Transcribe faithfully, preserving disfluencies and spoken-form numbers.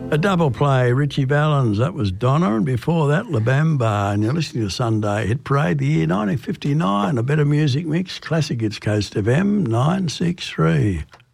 A double play, Richie Valens, that was Donna, and before that, La Bamba, and you're listening to Sunday Hit Parade, the year nineteen fifty-nine, a better music mix, classic, it's Coast F M, nine six three.